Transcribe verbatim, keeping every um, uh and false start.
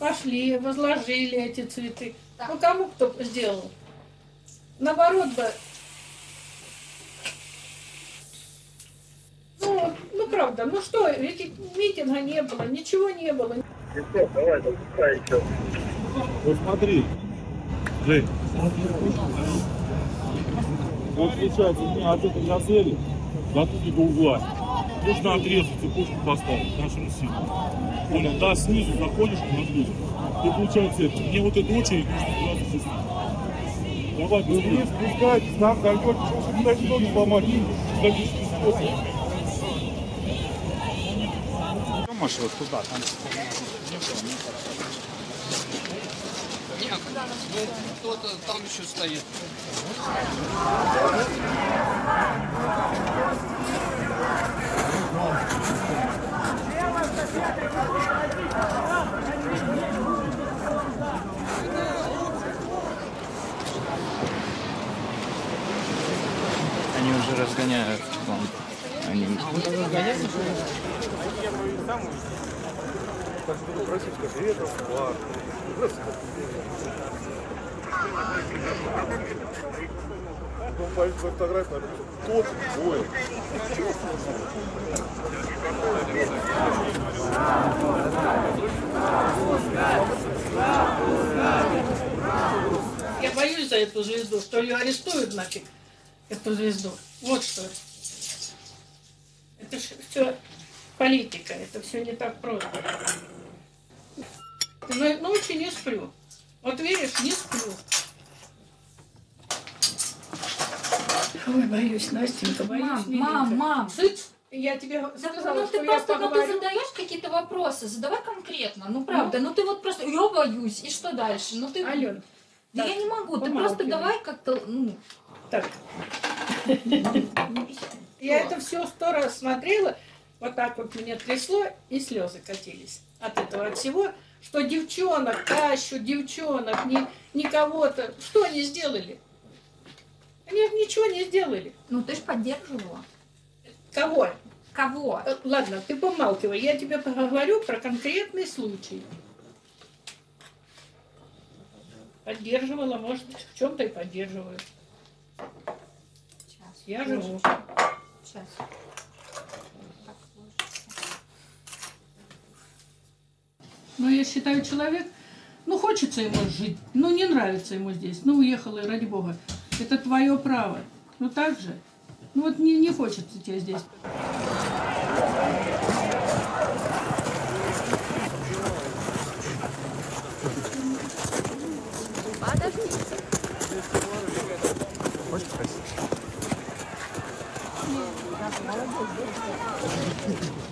пошли, возложили эти цветы. Так. Ну, кому кто сделал? Наоборот бы. Ну, ну, правда, ну что, ведь митинга не было, ничего не было. Еще, давай, запускай еще. Вот смотри, Жень. Вот получается, у меня от этой газели до тут до угла. Нужно отрезать цепочку поставить нашему силу. Понял, да, снизу заходишь на груз. И получается это. Мне вот эту очередь нужно куда-то пустить. Давай, быстрее. Спускайтесь, нам дойдете, что вы куда-то ноги сломать. Логический способ. Может, вот туда, там нет, кто-то там еще стоит. они уже разгоняют вон. Они разгоняют? Так что буду просить, скажи, это флаг. Потом пойдет фотографию, тот двое. Я боюсь за эту звезду, что ее арестуют нафиг, эту звезду. Вот что. Это же все политика, это все не так просто. Но ночью не сплю. Вот веришь, не сплю. Ой, боюсь, Настенька, боюсь. Мам, миленькая. мам, мам. Сыц, я тебе Да, сказала, ну что ты я просто, ну ты поговорю. задаешь какие-то вопросы, задавай конкретно, ну правда, ну, ну ты вот просто, я боюсь, и что дальше? Ну ты... Ален, да так, я не могу, ты помалкивай. просто давай как-то, ну... Так. Я это все сто раз смотрела, вот так вот меня трясло, и слезы катились от этого, от всего, что девчонок тащут, девчонок, ни, ни кого-то. Что они сделали? Они ничего не сделали. Ну ты ж поддерживала. Кого? Кого? Э, Ладно, ты помалкивай, я тебе поговорю про конкретный случай. Поддерживала, может, в чем-то и поддерживаю. Сейчас. Я живу. Сейчас. Но я считаю, человек, ну, хочется ему жить, ну, не нравится ему здесь, ну, уехал, и ради бога. Это твое право. Ну, так же. Ну, вот не, не хочется тебе здесь. хочешь спросить?